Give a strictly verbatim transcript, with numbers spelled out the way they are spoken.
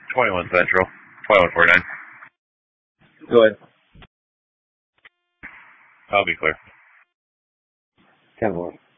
twenty-one Central. twenty-one forty-nine. Go ahead. I'll be clear. ten four.